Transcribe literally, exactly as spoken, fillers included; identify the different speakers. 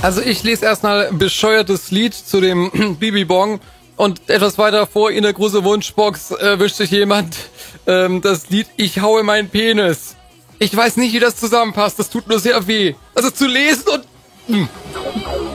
Speaker 1: Also ich lese erstmal ein bescheuertes Lied zu dem Bibi Bong und etwas weiter vor in der großen Wunschbox äh, wünscht sich jemand ähm, das Lied Ich haue meinen Penis. Ich weiß nicht, wie das zusammenpasst, das tut nur sehr weh. Also zu lesen und... Mh.